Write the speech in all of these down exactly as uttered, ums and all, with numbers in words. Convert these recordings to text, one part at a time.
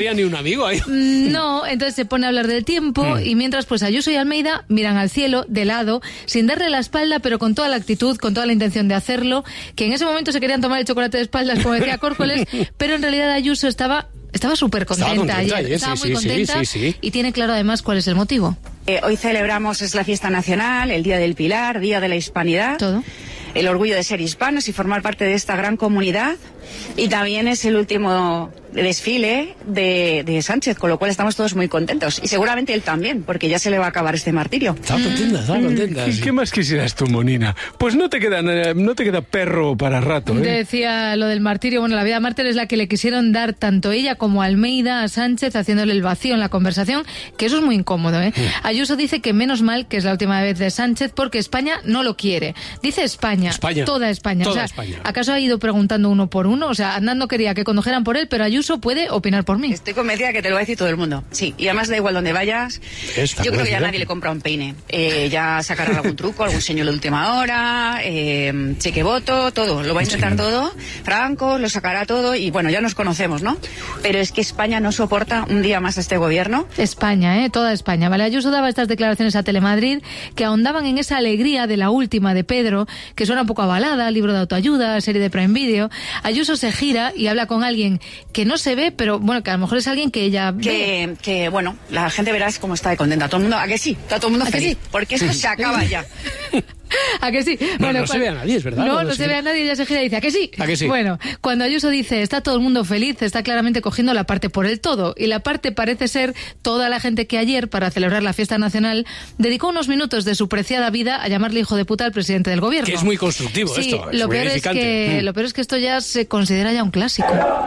había ni un amigo ahí. No, entonces se pone a hablar del tiempo mm. y mientras pues Ayuso y Almeida miran al cielo, de lado, sin darle la espalda, pero con toda la actitud, con toda la intención de hacerlo, que en ese momento se querían tomar el chocolate de espaldas, como decía Córcoles, pero en realidad Ayuso estaba... Estaba súper contenta, contenta ayer, ayer, estaba sí, muy sí, contenta sí, sí, sí. y tiene claro además cuál es el motivo. Eh, hoy celebramos, es la fiesta nacional, el Día del Pilar, Día de la Hispanidad. Todo. El orgullo de ser hispanos y formar parte de esta gran comunidad. Y también es el último desfile de, de Sánchez, con lo cual estamos todos muy contentos. Y seguramente él también, porque ya se le va a acabar este martirio. Estaba contenta, estaba contenta. ¿Y qué más quisieras tú, Monina? Pues no te queda, no te queda perro para rato, ¿eh? Decía lo del martirio. Bueno, la vida mártir es la que le quisieron dar tanto ella como Almeida a Sánchez, haciéndole el vacío en la conversación, que eso es muy incómodo, ¿eh? Mm. Ayuso dice que menos mal que es la última vez de Sánchez, porque España no lo quiere. Dice España, España. toda España. Toda o sea, España. ¿acaso ha ido preguntando uno por uno? O sea, Andando quería que condujeran por él, pero Ayuso puede opinar por mí. Estoy convencida que te lo va a decir todo el mundo. Sí, y además da igual donde vayas. Esta Yo creo que ya ciudad. nadie le compra un peine. Eh, ya sacará algún truco, algún señuelo de última hora, eh, cheque voto, todo. Lo va a intentar todo. Franco lo sacará todo y bueno, ya nos conocemos, ¿no? Pero es que España no soporta un día más a este gobierno. España, ¿eh? Toda España. Vale, Ayuso daba estas declaraciones a Telemadrid que ahondaban en esa alegría de la última de Pedro, que suena un poco avalada, libro de autoayuda, serie de Prime Video. Ayuso se gira y habla con alguien que no se ve, pero bueno, que a lo mejor es alguien que ella que, ve. Que, bueno, la gente verás cómo está de contenta. Todo el mundo, ¿a que sí? Está todo el mundo feliz. Sí? Porque esto se acaba ya. ¿A que sí? No, bueno, no cuando... se ve a nadie, es verdad. No, no, no, no se ve... ve a nadie, ella se gira y dice, ¿a que sí? ¿A que sí? Bueno, cuando Ayuso dice, está todo el mundo feliz, está claramente cogiendo la parte por el todo. Y la parte parece ser toda la gente que ayer, para celebrar la fiesta nacional, dedicó unos minutos de su preciada vida a llamarle hijo de puta al presidente del gobierno. Que es muy constructivo sí, esto, es lo muy peor es que mm. Lo peor es que esto ya se considera ya un clásico.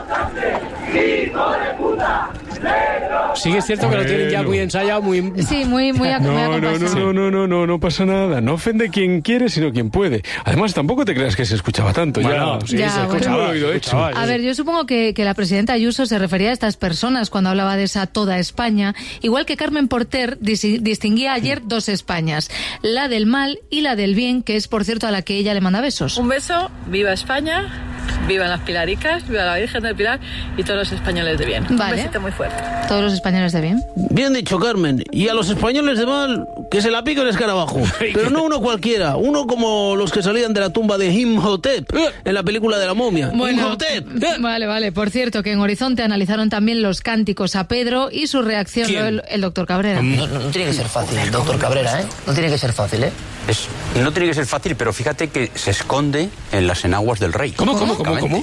¡Hijo de puta! Sí que es cierto bueno. que lo tienen ya muy ensayado, muy... Sí, muy, muy, ac- no, muy no, acompasado. no, no, no, no, no pasa nada. No ofende quien quiere, sino quien puede. Además, tampoco te creas que se escuchaba tanto. Bueno, ya, sí, ya, se bueno. escuchaba, Tengo el oído se hecho. escuchaba, A sí. ver, yo supongo que, que la presidenta Ayuso se refería a estas personas cuando hablaba de esa toda España, igual que Carmen Porter dis- distinguía ayer dos Españas, la del mal y la del bien, que es, por cierto, a la que ella le manda besos. Un beso, viva España, vivan las Pilaricas, viva la Virgen del Pilar y todos los españoles de bien. Vale. Un besito muy fuerte. Todos los españoles de bien. Bien dicho, Carmen. Y a los españoles de mal, que se la pique el escarabajo. Pero no uno cualquiera, uno como los que salían de la tumba de Imhotep en la película de la momia. Bueno, Imhotep. vale, vale. Por cierto, que en Horizonte analizaron también los cánticos a Pedro y su reacción, el, el doctor Cabrera. No, no, no tiene que ser fácil, el doctor Cabrera, ¿eh? No tiene que ser fácil, ¿eh? Es, no tiene que ser fácil, pero fíjate que se esconde en las enaguas del rey. ¿Cómo, cómo, cómo, cómo?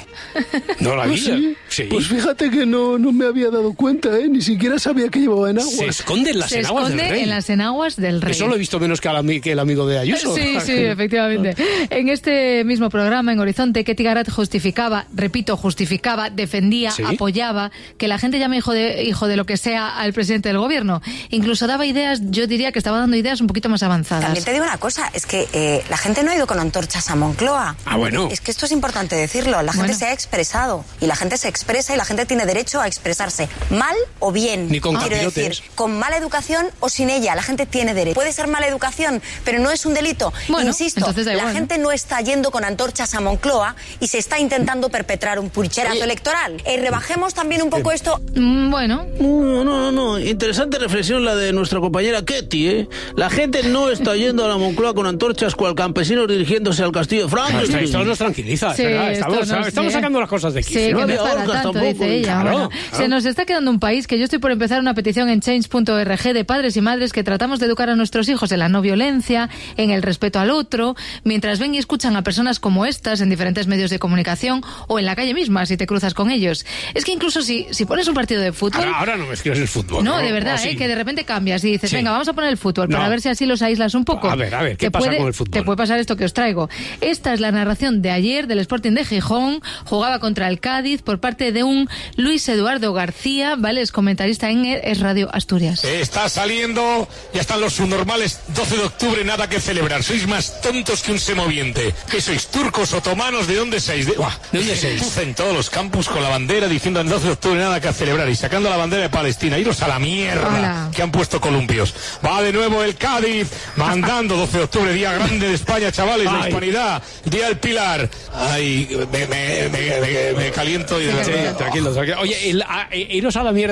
No la vi. ¿Sí? Sí. Pues fíjate que no, no me había dado cuenta, ¿eh? Ni siquiera sabía que llevaba enaguas. Se esconde en las Se enaguas del esconde rey. en las enaguas del rey. Eso lo he visto menos que, al, que el amigo de Ayuso. Sí, sí, efectivamente. En este mismo programa, en Horizonte, Ketty Garat justificaba, repito, justificaba, defendía, ¿Sí? apoyaba que la gente llame hijo de, hijo de lo que sea al presidente del gobierno. Incluso daba ideas, yo diría que estaba dando ideas un poquito más avanzadas. También te digo una cosa, es que eh, la gente no ha ido con antorchas a Moncloa. Ah, bueno. Es que esto es importante decirlo, la gente Bueno. se ha expresado y la gente se expresa y la gente tiene derecho a expresarse, mal o bien. Ni con Quiero capirotes. decir, con mala educación o sin ella, la gente tiene derecho. Puede ser mala educación, pero no es un delito. Bueno, Insisto, entonces da la igual, gente no está yendo con antorchas a Moncloa y se está intentando perpetrar un pucherazo electoral. Eh, rebajemos también un poco esto. Mm, Bueno, No, no, no. Interesante reflexión la de nuestra compañera Ketty, ¿eh? La gente no está yendo a la Moncloa con antorchas cual campesinos dirigiéndose al castillo de Franco. Esto, esto nos tranquiliza, Sí, es verdad. esto Estamos, nos- estamos sí. sacando las cosas de sí, quicio. que no no había es para orcas tanto, tampoco, dice ella. claro, Bueno, claro. Se nos está quedando un país que yo estoy por empezar una petición en change punto org de padres y madres que tratamos de educar a nuestros hijos en la no violencia, en el respeto al otro, mientras ven y escuchan a personas como estas en diferentes medios de comunicación o en la calle misma si te cruzas con ellos. Es que incluso si, si pones un partido de fútbol... Ahora, ahora no me escribes el fútbol. No, de verdad, ¿O sí? eh, que de repente cambias y dices, Sí. venga, vamos a poner el fútbol para No. ver si así los aíslas un poco. A ver, a ver, ¿qué Te pasa puede- con el fútbol? Te puede pasar esto que os traigo. Esta es la narración de ayer del Sporting de Gijón, jugaba contra el Cádiz por parte de un Luis Eduardo García, ¿vale? Es comentarista en Es Radio Asturias. Está saliendo, ya están los subnormales, doce de octubre, nada que celebrar. Sois más tontos que un semoviente. ¿Qué sois, turcos, otomanos? ¿De dónde sois? ¿De, Buah, ¿De dónde sois? En todos los campus con la bandera diciendo el doce de octubre nada que celebrar y sacando la bandera de Palestina. Iros a la mierda Hola. que han puesto columpios. Va de nuevo el Cádiz, mandando doce de octubre, día grande de España, chavales, la Ay. hispanidad, día del Pilar. Ay, me, me, me, me, me caliento y de Sí, verdad. tranquilo, tranquilo. Oye, el, a, e- iros a la mierda.